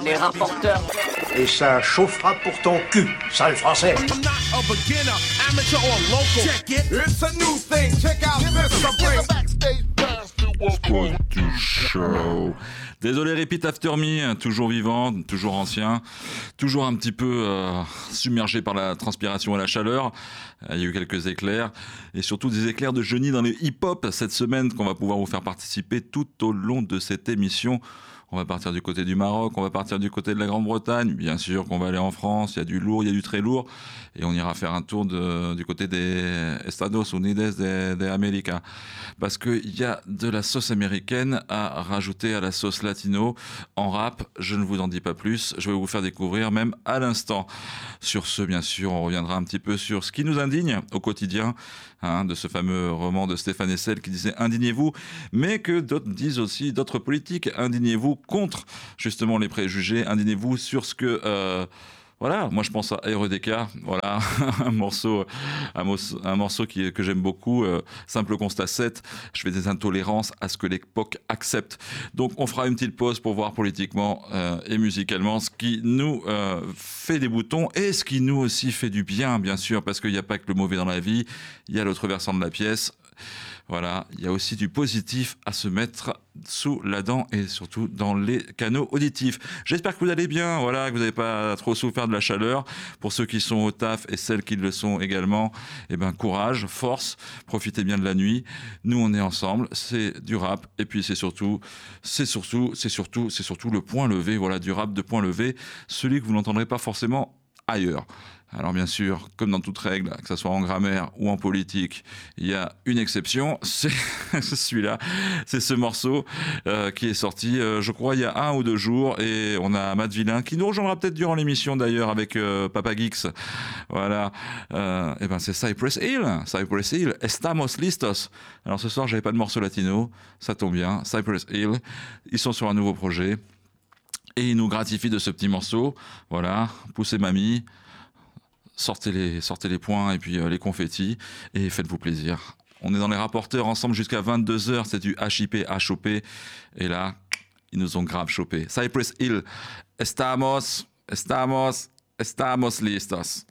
Les rapporteurs. Et ça chauffera pour ton cul, sale français. I'm not a beginner, amateur or local. Check it. It's a new thing. Check out this. Show. Désolé, Repeat After Me, toujours vivant, toujours ancien, toujours un petit peu submergé par la transpiration et la chaleur. Il y a eu quelques éclairs, et surtout des éclairs de génie dans le hip-hop cette semaine qu'on va pouvoir vous faire participer tout au long de cette émission. On va partir du côté du Maroc, on va partir du côté de la Grande-Bretagne, bien sûr qu'on va aller en France, il y a du lourd, il y a du très lourd, et on ira faire un tour du côté des Estados Unidos de América, parce qu'il y a de la sauce américaine à rajouter à la sauce latino en rap. Je ne vous en dis pas plus, je vais vous faire découvrir même à l'instant. Sur ce, bien sûr, on reviendra un petit peu sur ce qui nous indigne au quotidien, de ce fameux roman de Stéphane Hessel qui disait « Indignez-vous », mais que d'autres disent aussi, d'autres politiques, « Indignez-vous » contre justement les préjugés, indignez-vous sur ce que... Voilà, moi je pense à REDK, voilà, un morceau que j'aime beaucoup, Simple Constat 7, je fais des intolérances à ce que l'époque accepte. Donc on fera une petite pause pour voir politiquement et musicalement ce qui nous fait des boutons et ce qui nous aussi fait du bien, bien sûr, parce qu'il n'y a pas que le mauvais dans la vie, il y a l'autre versant de la pièce. Voilà, il y a aussi du positif à se mettre sous la dent et surtout dans les canaux auditifs. J'espère que vous allez bien, voilà, que vous n'avez pas trop souffert de la chaleur. Pour ceux qui sont au taf et celles qui le sont également, eh ben courage, force, profitez bien de la nuit. Nous, on est ensemble, c'est du rap et puis c'est surtout le point levé, voilà, du rap de point levé, celui que vous n'entendrez pas forcément ailleurs. Alors bien sûr, comme dans toute règle, que ce soit en grammaire ou en politique, il y a une exception, c'est celui-là, c'est ce morceau qui est sorti, je crois, il y a 1 ou 2 jours, et on a Matt Villain, qui nous rejoindra peut-être durant l'émission d'ailleurs avec Papa Geeks, voilà, et ben c'est Cypress Hill, Estamos Listos. Alors ce soir, j'avais pas de morceau latino, ça tombe bien, Cypress Hill, ils sont sur un nouveau projet, et ils nous gratifient de ce petit morceau, voilà, poussez mamie, sortez les points et puis les confettis et faites-vous plaisir. On est dans les rapporteurs ensemble jusqu'à 22h, c'est du HIP, HOP, et là, ils nous ont grave chopé. Cypress Hill, estamos listos.